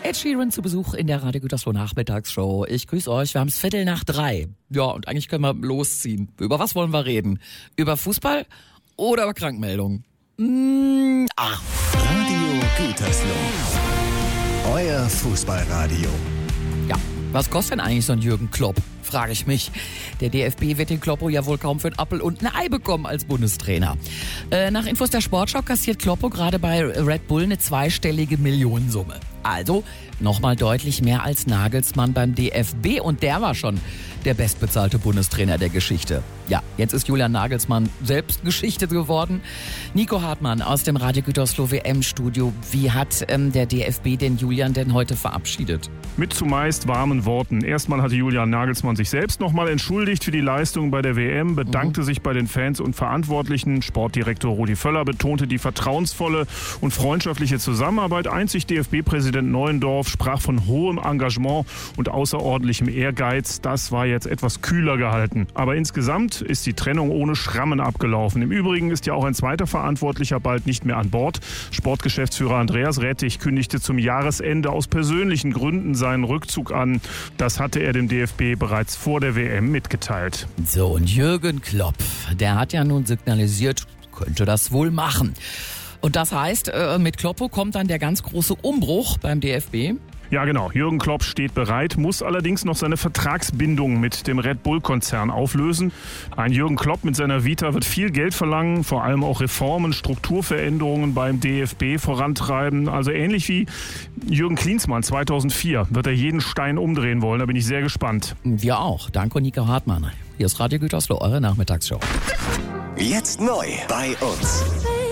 Ed Sheeran zu Besuch in der Radio Gütersloh Nachmittagsshow. Ich grüße euch, wir haben es 2:45. Ja, und eigentlich können wir losziehen. Über was wollen wir reden? Über Fußball oder über Krankmeldungen? Radio Gütersloh. Euer Fußballradio. Ja, was kostet denn eigentlich so ein Jürgen Klopp? Frage ich mich. Der DFB wird den Kloppo ja wohl kaum für ein Appel und ein Ei bekommen als Bundestrainer. Nach Infos der Sportschau kassiert Kloppo gerade bei Red Bull eine zweistellige Millionensumme. Also nochmal deutlich mehr als Nagelsmann beim DFB und der war schon der bestbezahlte Bundestrainer der Geschichte. Ja, jetzt ist Julian Nagelsmann selbst Geschichte geworden. Nico Hartmann aus dem Radio Gütersloh WM-Studio. Wie hat der DFB den Julian denn heute verabschiedet? Mit zumeist warmen Worten. Erstmal hatte Julian Nagelsmann sich selbst nochmal entschuldigt für die Leistung bei der WM, bedankte sich bei den Fans und Verantwortlichen. Sportdirektor Rudi Völler betonte die vertrauensvolle und freundschaftliche Zusammenarbeit. Einzig DFB-Präsident Neuendorf sprach von hohem Engagement und außerordentlichem Ehrgeiz. Das war jetzt etwas kühler gehalten. Aber insgesamt ist die Trennung ohne Schrammen abgelaufen. Im Übrigen ist ja auch ein zweiter Verantwortlicher bald nicht mehr an Bord. Sportgeschäftsführer Andreas Rettig kündigte zum Jahresende aus persönlichen Gründen seinen Rückzug an. Das hatte er dem DFB bereits vor der WM mitgeteilt. So, und Jürgen Klopp, der hat ja nun signalisiert, könnte das wohl machen. Und das heißt, mit Kloppo kommt dann der ganz große Umbruch beim DFB. Ja, genau. Jürgen Klopp steht bereit, muss allerdings noch seine Vertragsbindung mit dem Red Bull-Konzern auflösen. Ein Jürgen Klopp mit seiner Vita wird viel Geld verlangen, vor allem auch Reformen, Strukturveränderungen beim DFB vorantreiben. Also ähnlich wie Jürgen Klinsmann 2004 wird er jeden Stein umdrehen wollen. Da bin ich sehr gespannt. Wir auch. Danke, Nico Hartmann. Hier ist Radio Gütersloh, eure Nachmittagsshow. Jetzt neu bei uns.